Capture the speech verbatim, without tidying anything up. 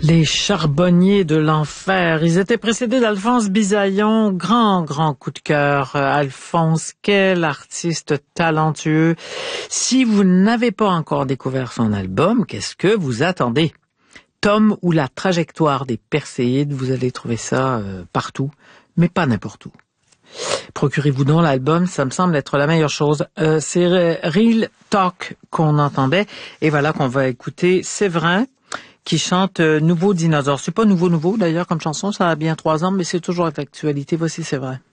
Les charbonniers de l'enfer. Ils étaient précédés d'Alphonse Bisaillon. Grand, grand coup de cœur. Alphonse, quel artiste talentueux. Si vous n'avez pas encore découvert son album, qu'est-ce que vous attendez? Tom ou la trajectoire des Perséides, vous allez trouver ça euh, partout, mais pas n'importe où. Procurez-vous donc l'album, ça me semble être la meilleure chose. Euh, c'est Real Talk qu'on entendait, et voilà qu'on va écouter Séverin, qui chante euh, Nouveau Dinosaure. C'est pas nouveau nouveau d'ailleurs comme chanson, ça a bien trois ans, mais c'est toujours d'actualité. Voici Séverin.